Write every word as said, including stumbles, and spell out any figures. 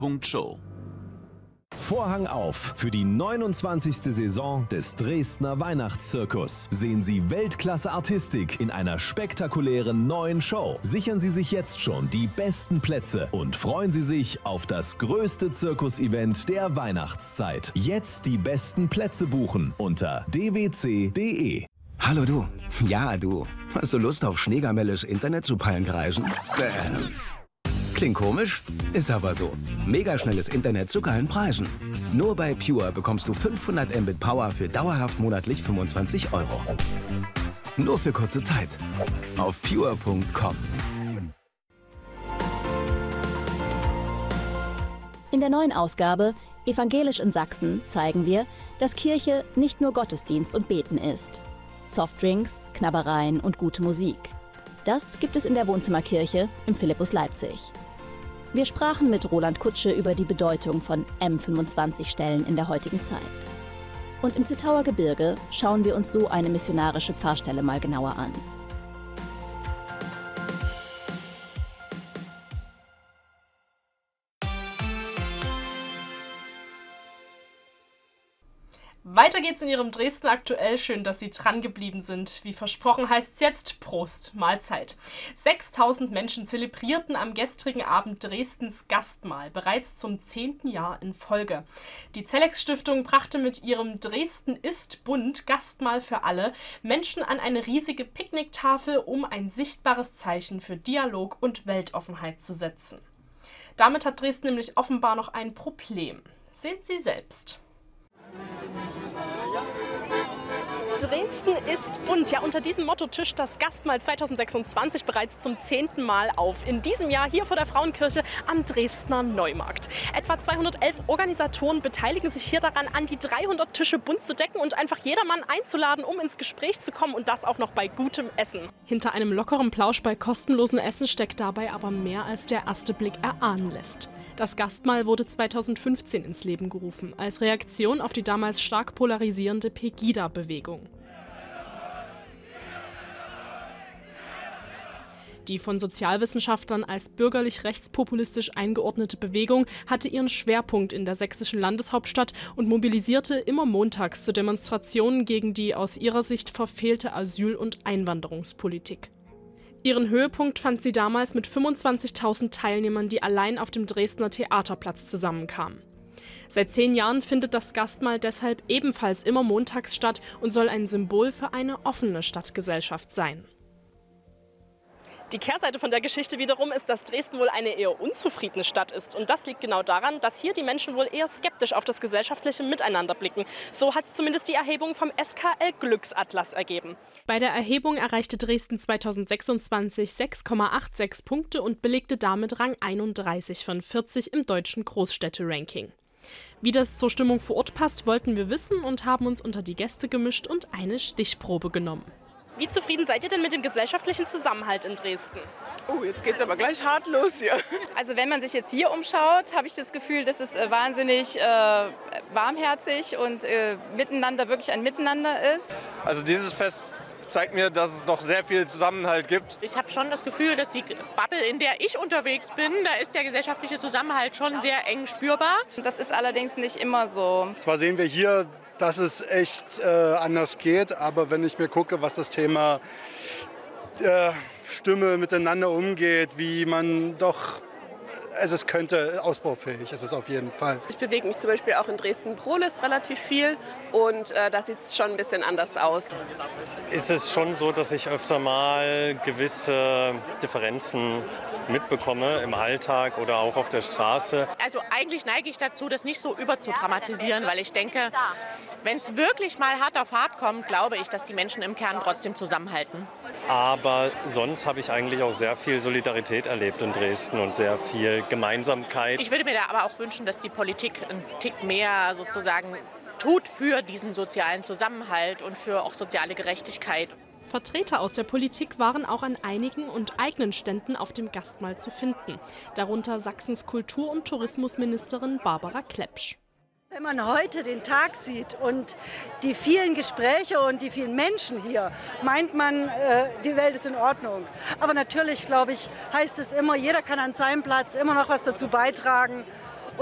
Show. Vorhang auf für die neunundzwanzigste Saison des Dresdner Weihnachtszirkus. Sehen Sie Weltklasse-Artistik in einer spektakulären neuen Show. Sichern Sie sich jetzt schon die besten Plätze und freuen Sie sich auf das größte Zirkus-Event der Weihnachtszeit. Jetzt die besten Plätze buchen unter d w c punkt d e. Hallo du. Ja, du. Hast du Lust auf schneegamelles Internet zu Palmkreisen? Bäh. Klingt komisch? Ist aber so. Megaschnelles Internet zu geilen Preisen. Nur bei Pure bekommst du fünfhundert Mbit Power für dauerhaft monatlich fünfundzwanzig Euro. Nur für kurze Zeit. Auf pure punkt com. In der neuen Ausgabe Evangelisch in Sachsen zeigen wir, dass Kirche nicht nur Gottesdienst und Beten ist. Softdrinks, Knabbereien und gute Musik. Das gibt es in der Wohnzimmerkirche im Philippus Leipzig. Wir sprachen mit Roland Kutsche über die Bedeutung von M fünfundzwanzig-Stellen in der heutigen Zeit. Und im Zittauer Gebirge schauen wir uns so eine missionarische Pfarrstelle mal genauer an. Weiter geht's in Ihrem Dresden aktuell. Schön, dass Sie dran geblieben sind. Wie versprochen heißt es jetzt Prost, Mahlzeit. sechstausend Menschen zelebrierten am gestrigen Abend Dresdens Gastmahl, bereits zum zehnten Jahr in Folge. Die Zellex-Stiftung brachte mit ihrem Dresden ist bunt Gastmahl für alle Menschen an eine riesige Picknicktafel, um ein sichtbares Zeichen für Dialog und Weltoffenheit zu setzen. Damit hat Dresden nämlich offenbar noch ein Problem. Sehen Sie selbst. Dresden ist bunt. Ja, unter diesem Motto tischt das Gastmahl zweitausendsechsundzwanzig bereits zum zehnten Mal auf. In diesem Jahr hier vor der Frauenkirche am Dresdner Neumarkt. Etwa zweihundertelf Organisatoren beteiligen sich hier daran, an die dreihundert Tische bunt zu decken und einfach jedermann einzuladen, um ins Gespräch zu kommen, und das auch noch bei gutem Essen. Hinter einem lockeren Plausch bei kostenlosem Essen steckt dabei aber mehr, als der erste Blick erahnen lässt. Das Gastmahl wurde zweitausendfünfzehn ins Leben gerufen, als Reaktion auf die damals stark polarisierende Pegida-Bewegung. Die von Sozialwissenschaftlern als bürgerlich-rechtspopulistisch eingeordnete Bewegung hatte ihren Schwerpunkt in der sächsischen Landeshauptstadt und mobilisierte immer montags zu Demonstrationen gegen die aus ihrer Sicht verfehlte Asyl- und Einwanderungspolitik. Ihren Höhepunkt fand sie damals mit fünfundzwanzigtausend Teilnehmern, die allein auf dem Dresdner Theaterplatz zusammenkamen. Seit zehn Jahren findet das Gastmahl deshalb ebenfalls immer montags statt und soll ein Symbol für eine offene Stadtgesellschaft sein. Die Kehrseite von der Geschichte wiederum ist, dass Dresden wohl eine eher unzufriedene Stadt ist. Und das liegt genau daran, dass hier die Menschen wohl eher skeptisch auf das gesellschaftliche Miteinander blicken. So hat zumindest die Erhebung vom S K L Glücksatlas ergeben. Bei der Erhebung erreichte Dresden zweitausendsechsundzwanzig sechs Komma sechsundachtzig Punkte und belegte damit Rang einunddreißig von vierzig im deutschen Großstädte-Ranking. Wie das zur Stimmung vor Ort passt, wollten wir wissen und haben uns unter die Gäste gemischt und eine Stichprobe genommen. Wie zufrieden seid ihr denn mit dem gesellschaftlichen Zusammenhalt in Dresden? Oh, jetzt geht's aber gleich hart los hier. Also wenn man sich jetzt hier umschaut, habe ich das Gefühl, dass es äh, wahnsinnig äh, warmherzig und äh, miteinander wirklich ein Miteinander ist. Also dieses Fest zeigt mir, dass es noch sehr viel Zusammenhalt gibt. Ich habe schon das Gefühl, dass die Bubble, in der ich unterwegs bin, da ist der gesellschaftliche Zusammenhalt schon sehr eng spürbar. Das ist allerdings nicht immer so. Zwar sehen wir hier, dass es echt äh, anders geht, aber wenn ich mir gucke, was das Thema äh, Stimme miteinander umgeht, wie man doch, also es könnte ausbaufähig, ist es auf jeden Fall. Ich bewege mich zum Beispiel auch in Dresden-Prohlis relativ viel und äh, da sieht es schon ein bisschen anders aus. Ist es schon so, dass ich öfter mal gewisse Differenzen mitbekomme im Alltag oder auch auf der Straße? Also eigentlich neige ich dazu, das nicht so überzudramatisieren, weil ich denke, wenn es wirklich mal hart auf hart kommt, glaube ich, dass die Menschen im Kern trotzdem zusammenhalten. Aber sonst habe ich eigentlich auch sehr viel Solidarität erlebt in Dresden und sehr viel Gemeinsamkeit. Ich würde mir da aber auch wünschen, dass die Politik einen Tick mehr sozusagen tut für diesen sozialen Zusammenhalt und für auch soziale Gerechtigkeit. Vertreter aus der Politik waren auch an einigen und eigenen Ständen auf dem Gastmahl zu finden. Darunter Sachsens Kultur- und Tourismusministerin Barbara Klepsch. Wenn man heute den Tag sieht und die vielen Gespräche und die vielen Menschen hier, meint man, äh, die Welt ist in Ordnung. Aber natürlich, glaube ich, heißt es immer, jeder kann an seinem Platz immer noch was dazu beitragen.